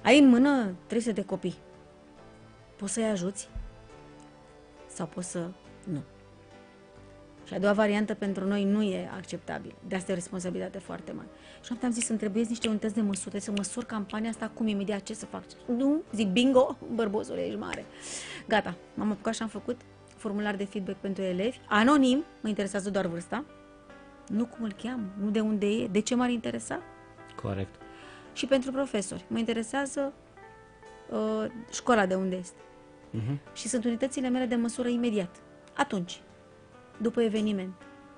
Ai în mână 300 de copii. Poți să-i ajuți? Sau poți să nu? Și a doua variantă pentru noi nu e acceptabil. De asta e o responsabilitate foarte mare. Și am zis, îmi trebuie niște unități de măsură, să măsur campania asta acum, imediat, ce să fac? Nu, zic, bingo, bărbosule, ești mare. Gata, m-am apucat și am făcut formular de feedback pentru elevi, anonim, mă interesează doar vârsta, nu cum îl cheamă, nu de unde e, de ce m-ar interesa. Corect. Și pentru profesori, mă interesează școala de unde este. Și sunt unitățile mele de măsură imediat, atunci, după eveniment.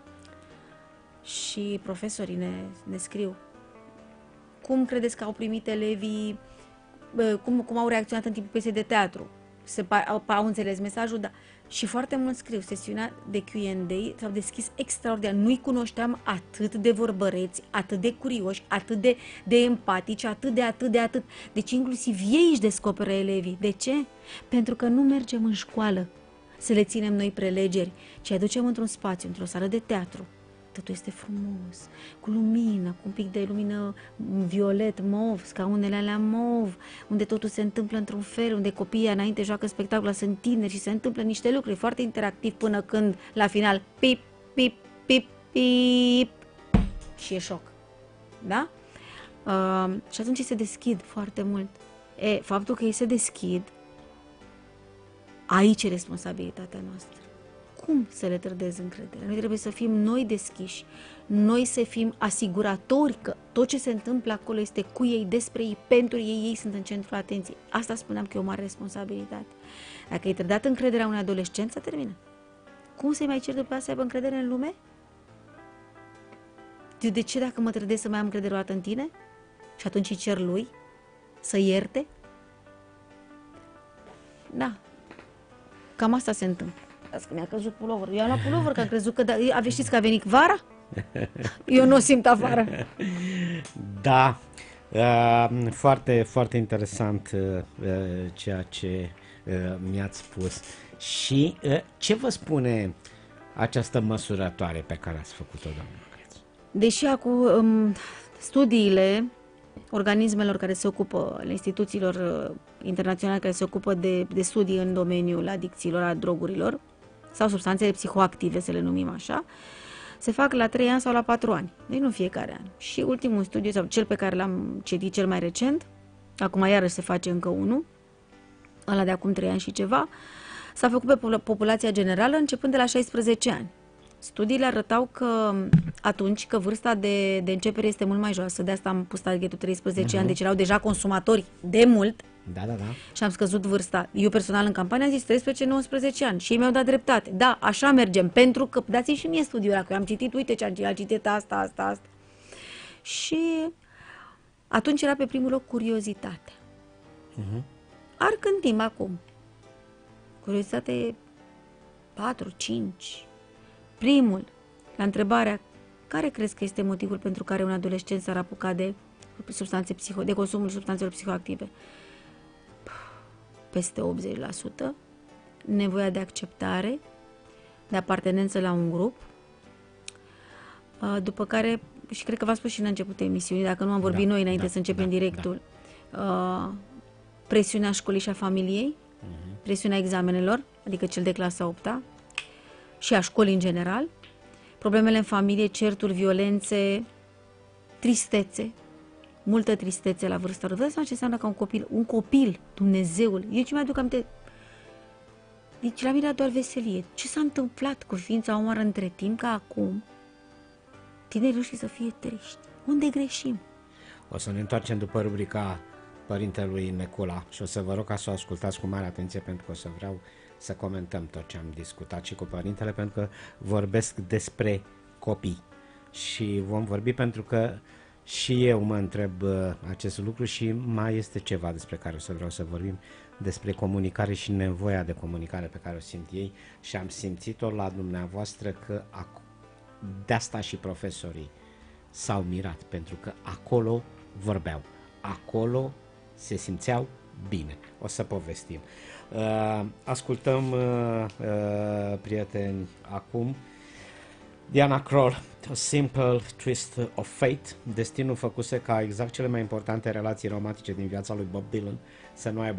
Și profesorii ne scriu cum credeți că au primit elevii, cum au reacționat în timpul piesei de teatru, au înțeles mesajul, da. Și foarte mult scriu, sesiunea de Q&A s-au deschis extraordinar, nu-i cunoșteam atât de vorbăreți, atât de curioși, atât de empatici, atât. Deci inclusiv ei își descoperă elevii. De ce? Pentru că nu mergem în școală să le ținem noi prelegeri, ci aducem într-un spațiu, într-o sală de teatru. Totul este frumos, cu lumină, cu un pic de lumină violet, mov, scaunele alea mov, unde totul se întâmplă într-un fel, unde copiii înainte joacă spectacol, sunt tineri și se întâmplă niște lucruri foarte interactiv până când, la final, pip, pip, pip, pip, și e șoc. Da? Și atunci se deschid foarte mult. Faptul că ei se deschid, aici e responsabilitatea noastră. Cum să le trădezi încrederea? Noi trebuie să fim noi deschiși, noi să fim asiguratori că tot ce se întâmplă acolo este cu ei, despre ei, pentru ei, ei sunt în centrul atenției. Asta spuneam că e o mare responsabilitate. Dacă ai trădat încrederea unui adolescent, să termină. Cum să-i mai cer după asta să aibă încredere în lume? De ce dacă mă trădesc să mai am încredere o dată în tine? Și atunci îi cer lui să ierte? Da. Cam asta se întâmplă. Că mi-a căzut pulover. Eu am luat pulover, că am crezut că... Știți că a venit vara? Eu nu o simt afară. Da. Foarte, foarte interesant ceea ce mi-ați spus. Și ce vă spune această măsurătoare pe care ați făcut-o, doamnă Crețu? Deși acum studiile organismelor care se ocupă, ale instituțiilor internaționale care se ocupă de studii în domeniul adicțiilor, a drogurilor sau substanțele psihoactive, să le numim așa, se fac la 3 ani sau la 4 ani, deci nu fiecare an. Și ultimul studiu, sau cel pe care l-am citit cel mai recent, acum iarăși se face încă unul, ăla de acum 3 ani și ceva, s-a făcut pe populația generală începând de la 16 ani. Studiile arătau că atunci, că vârsta de începere este mult mai joasă, de asta am pus targetul 13 ani, deci erau deja consumatori de mult. Da. Și am scăzut vârsta. Eu personal în campanie am zis 13-19 ani și ei mi-au dat dreptate. Da, așa mergem, pentru că, dați-mi și mie studiul ăla, că eu am citit, uite ce am citit, asta. Și atunci era pe primul loc curiozitatea. Arc în timp acum. Curiozitatea e 4, 5. Primul, la întrebarea care crezi că este motivul pentru care un adolescent s-ar apuca de consumul substanțelor psihoactive? Peste 80%, nevoia de acceptare, de apartenență la un grup, după care, și cred că v-am spus și în începutul emisiunii, dacă nu am vorbit noi înainte să începem directul, presiunea școlii și a familiei, presiunea examenelor, adică cel de clasa 8-a, și a școlii în general, problemele în familie, certuri, violențe, tristețe, multă tristețe la vârsta lor. Vă dați seama ce înseamnă ca un copil, Dumnezeul. Eu ce mi-aduc aminte, deci la mine era doar veselie. Ce s-a întâmplat cu ființa umană între timp, ca acum, tinerii rușii să fie triști? Unde greșim? O să ne întoarcem după rubrica Părintelui Necula și o să vă rog ca să o ascultați cu mare atenție, pentru că o să vreau să comentăm tot ce am discutat și cu părintele, pentru că vorbesc despre copii. Și vom vorbi pentru că și eu mă întreb acest lucru și mai este ceva despre care o să vreau să vorbim, despre comunicare și nevoia de comunicare pe care o simt ei, și am simțit-o la dumneavoastră că de asta și profesorii s-au mirat, pentru că acolo vorbeau, acolo se simțeau bine. O să povestim. Ascultăm, prieteni, acum Diana Krall, A Simple Twist of Fate. Destinul făcuse ca exact cele mai importante relații romantice din viața lui Bob Dylan să nu aibă